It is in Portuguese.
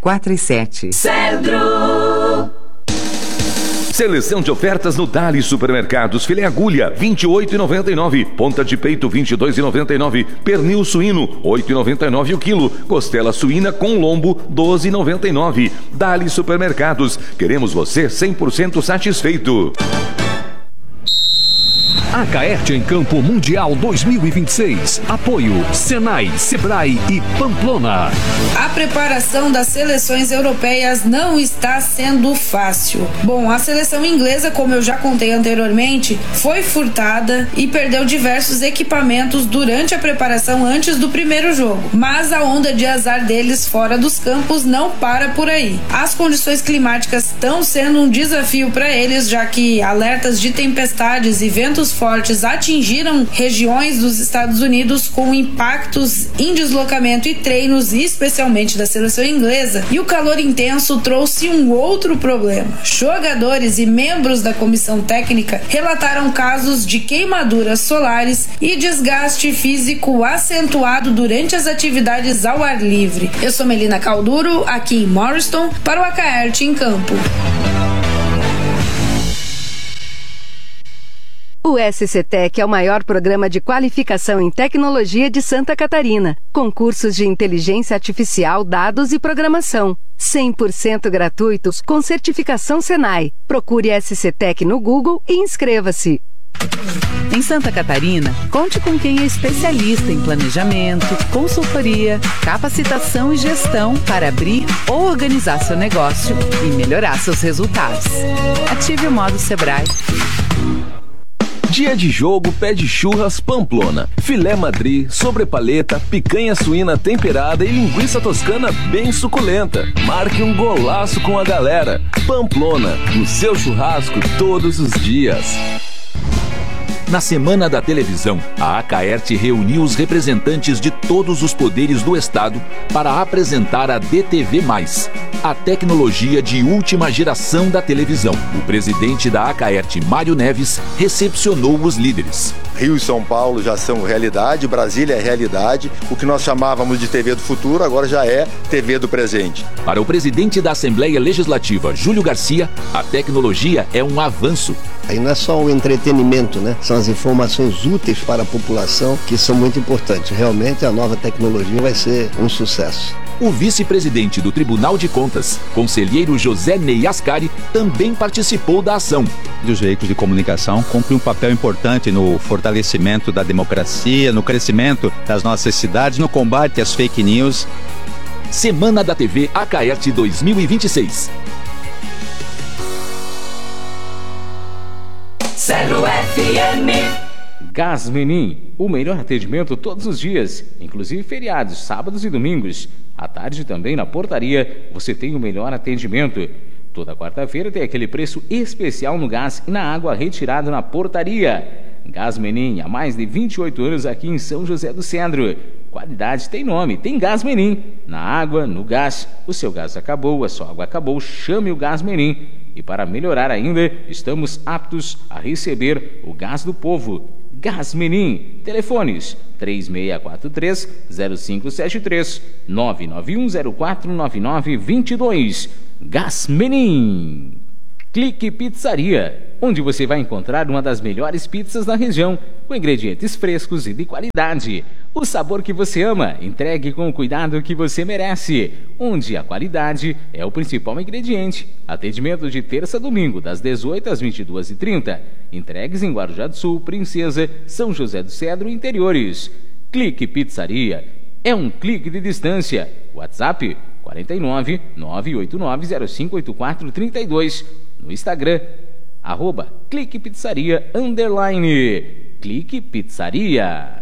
4 e 7. Centro. Seleção de ofertas no Dali Supermercados. Filé agulha, R$ 28,99. Ponta de peito, R$ 22,99. Pernil suíno, R$ 8,99 o quilo. Costela suína com lombo, R$ 12,99. Dali Supermercados. Queremos você 100% satisfeito. Acaerte em Campo Mundial 2026. Apoio Senai, Sebrae e Pamplona. A preparação das seleções europeias não está sendo fácil. Bom, a seleção inglesa, como eu já contei anteriormente, foi furtada e perdeu diversos equipamentos durante a preparação antes do primeiro jogo. Mas a onda de azar deles fora dos campos não para por aí. As condições climáticas estão sendo um desafio para eles, já que alertas de tempestades e ventos fortes atingiram regiões dos Estados Unidos, com impactos em deslocamento e treinos, especialmente da seleção inglesa. E o calor intenso trouxe um outro problema. Jogadores e membros da comissão técnica relataram casos de queimaduras solares e desgaste físico acentuado durante as atividades ao ar livre. Eu sou Melina Calduro, aqui em Morriston, para o Acaerte em Campo. O SCTEC é o maior programa de qualificação em tecnologia de Santa Catarina, com cursos de inteligência artificial, dados e programação. 100% gratuitos, com certificação Senai. Procure SCTEC no Google e inscreva-se. Em Santa Catarina, conte com quem é especialista em planejamento, consultoria, capacitação e gestão para abrir ou organizar seu negócio e melhorar seus resultados. Ative o modo Sebrae. Dia de jogo pede churras Pamplona. Filé Madrid, sobrepaleta, picanha suína temperada e linguiça toscana bem suculenta. Marque um golaço com a galera. Pamplona, no seu churrasco todos os dias. Na Semana da Televisão, a Acaerte reuniu os representantes de todos os poderes do Estado para apresentar a DTV+, a tecnologia de última geração da televisão. O presidente da Acaerte, Mário Neves, recepcionou os líderes. Rio e São Paulo já são realidade, Brasília é realidade. O que nós chamávamos de TV do futuro agora já é TV do presente. Para o presidente da Assembleia Legislativa, Júlio Garcia, a tecnologia é um avanço. Aí não é só o entretenimento, né? São as informações úteis para a população que são muito importantes. Realmente a nova tecnologia vai ser um sucesso. O vice-presidente do Tribunal de Contas, conselheiro José Ney Ascari, também participou da ação. Os veículos de comunicação cumprem um papel importante no fortalecimento da democracia, no crescimento das nossas cidades, no combate às fake news. Semana da TV Acaerte 2026. Zero FM. Gasmenin, o melhor atendimento todos os dias, inclusive feriados, sábados e domingos. À tarde também na portaria você tem o melhor atendimento. Toda quarta-feira tem aquele preço especial no gás e na água retirado na portaria. Gasmenin, há mais de 28 anos aqui em São José do Cedro. Qualidade tem nome, tem Gasmenin. Na água, no gás, o seu gás acabou, a sua água acabou, chame o Gasmenin. E para melhorar ainda, estamos aptos a receber o gás do povo. Gasmenin, telefones 3643-0573, 991049922. Gasmenin. Clique Pizzaria, onde você vai encontrar uma das melhores pizzas da região, com ingredientes frescos e de qualidade. O sabor que você ama, entregue com o cuidado que você merece, onde a qualidade é o principal ingrediente. Atendimento de terça a domingo, das 18 às 22h30. Entregues em Guarujá do Sul, Princesa, São José do Cedro e interiores. Clique Pizzaria, é um clique de distância. WhatsApp 49 989058432. No Instagram, @cliquepizzaria_. Clique Pizzaria.